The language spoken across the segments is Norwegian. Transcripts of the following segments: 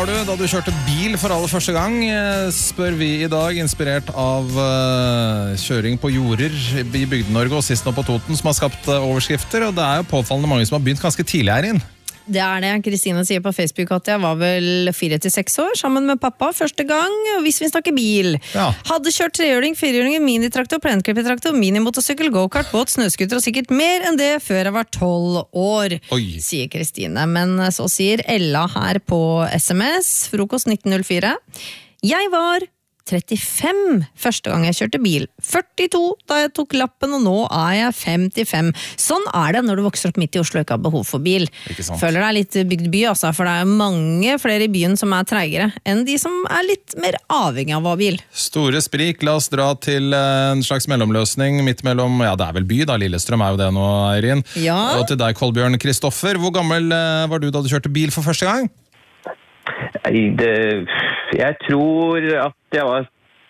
var du da du kjørte bil for aller første gang? Spør vi i dag, inspirert av kjøring på jorder i Bygde-Norge og sist nå på Toten, som har skapt overskrifter, og det jo påfallende mange som har begynt ganske tidlig her inn. Det det. Kristine sier på Facebook at jeg var vel 4-6 år sammen med pappa første gang, hvis vi snakker bil. Ja. Hadde kjørt 3-hjørning, 4-hjørning, minitraktor, plenklippertraktor, minimotorsykkel, go-kart, båt, snøskuter og sikkert mer enn det før jeg var 12 år, sier Kristine. Men så sier Ella her på SMS, frokost 1904. Jeg var 35 første gang jeg kjørte bil, 42 da jeg tok lappen, og nå jeg 55. Sånn det når du vokser opp midt i Oslo og ikke har behov for bil. Føler deg litt bygd by, altså, for det mange flere i byen som treigere enn de som litt mer avhengig av å ha bil. Store sprik, la oss dra til en slags mellomløsning midt mellom, ja det vel by da, Lillestrøm jo det nå, Eirin. Ja. Og til deg, Kolbjørn Kristoffer, hvor gammel var du da du kjørte bil for første gang? Jeg tror at jeg var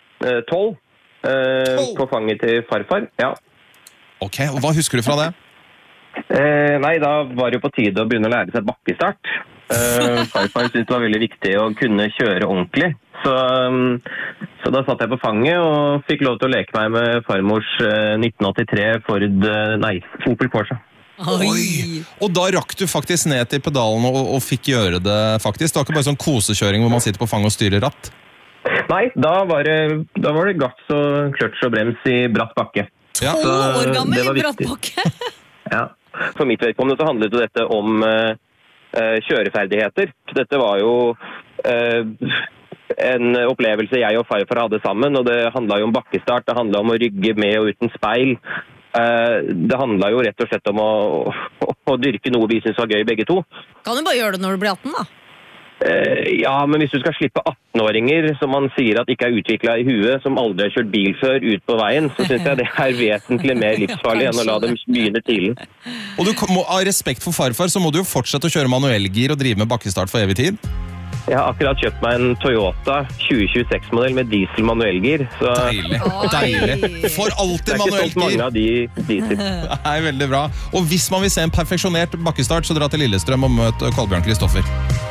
12 på fanget til farfar, ja. Ok, og hva husker du fra det? Nei, da var det jo på tide å begynne å lære seg bakkestart. Farfar syntes det var veldig viktig å kunne kjøre ordentlig. Så da satt jeg på fanget og fikk lov til å leke meg med farmors 1983 Opel Corsa. Oi! Og da rakk du faktisk ned til pedalen og fikk gjøre det faktisk. Det var ikke bare sånn kosekjøring hvor man sitter på fang og styrer ratt? Nei, da var det gass og kløtsj og brems i bratt bakke. 12 år gammel i bratt bakke? Ja. For mitt vedkommende så handlet jo dette om kjøreferdigheter. Dette var jo en opplevelse jeg og farfar hadde sammen, og det handlet jo om bakkestart, det handlet om å rygge med og uten speil. Det handlet jo rett og slett om å dyrke noe vi synes var gøy begge to. Kan du bare gjøre det når du blir 18 da? Ja, men hvis du skal slippe 18-åringer som man sier at ikke utviklet i huet, som aldri har kjørt bil før ut på veien, så synes jeg det vesentlig mer livsfarlig enn å la dem begynne tidlig. Og du må, av respekt for farfar, så må du jo fortsette å kjøre manuellgir og drive med bakkestart for evig tid. Jeg har akkurat kjøpt meg en Toyota 2026-modell med diesel manuellgir. Så... Deilig, deilig. For alltid manuellgir. Det ikke så mange av de diesel. Veldig bra. Og hvis man vil se en perfeksjonert bakkestart, så dra til Lillestrøm og møt Kolbjørn Kristoffer.